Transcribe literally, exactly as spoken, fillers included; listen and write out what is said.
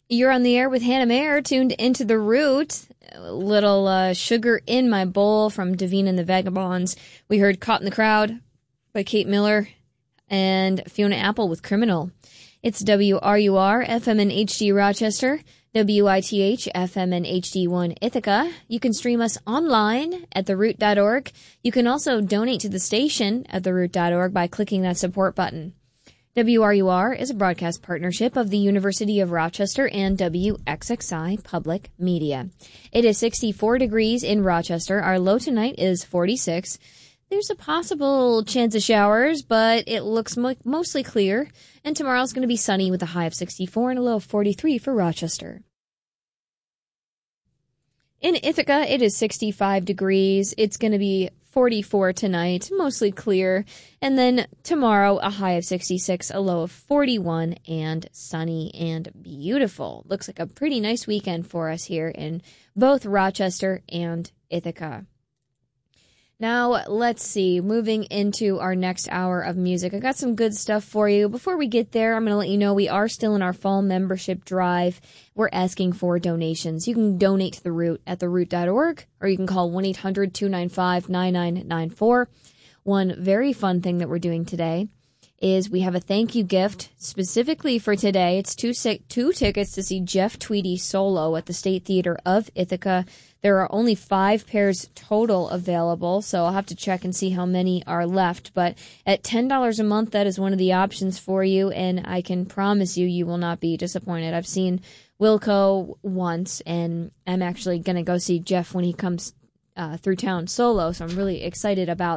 You're on the air with Hannah Mayer, tuned into The Root. A little uh, Sugar in My Bowl from Davina and the Vagabonds. We heard Caught in the Crowd by Kate Miller and Fiona Apple with Criminal. It's W R U R, F M and H D Rochester, W I T H, F M and H D one Ithaca. You can stream us online at the root dot org. You can also donate to the station at the root dot org by clicking that support button. W R U R is a broadcast partnership of the University of Rochester and W X X I Public Media. It is sixty-four degrees in Rochester. Our low tonight is forty-six. There's a possible chance of showers, but it looks mo- mostly clear. And tomorrow's going to be sunny with a high of sixty-four and a low of forty-three for Rochester. In Ithaca, it is sixty-five degrees. It's going to be forty-four tonight, mostly clear. And then tomorrow, a high of sixty-six, a low of forty-one, and sunny and beautiful. Looks like a pretty nice weekend for us here in both Rochester and Ithaca. Now, let's see, moving into our next hour of music. I got some good stuff for you. Before we get there, I'm going to let you know we are still in our fall membership drive. We're asking for donations. You can donate to The Root at the root dot org, or you can call one eight hundred two nine five nine nine nine four. One very fun thing that we're doing today is we have a thank you gift specifically for today. It's two, two tickets to see Jeff Tweedy solo at the State Theater of Ithaca. There are only five pairs total available, so I'll have to check and see how many are left. But at ten dollars a month, that is one of the options for you, and I can promise you, you will not be disappointed. I've seen Wilco once, and I'm actually going to go see Jeff when he comes uh, through town solo, so I'm really excited about